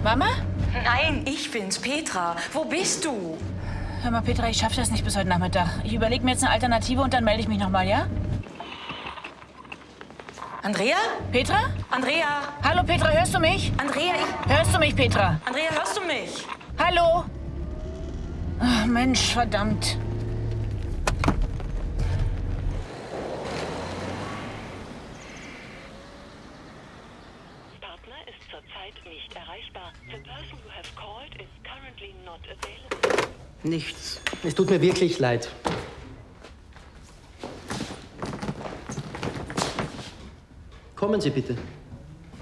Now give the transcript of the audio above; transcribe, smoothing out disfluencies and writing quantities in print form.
Mama? Nein, ich bin's, Petra. Wo bist du? Hör mal, Petra, ich schaffe das nicht bis heute Nachmittag. Ich überlege mir jetzt eine Alternative und dann melde ich mich nochmal, ja? Andrea? Petra? Andrea? Hallo, Petra, hörst du mich? Andrea, Hörst du mich, Petra? Andrea, hörst du mich? Hallo? Ach, Mensch, verdammt. Partner ist zurzeit nicht erreichbar. The person you have called is currently not available. Nichts. Es tut mir wirklich leid. Kommen Sie bitte.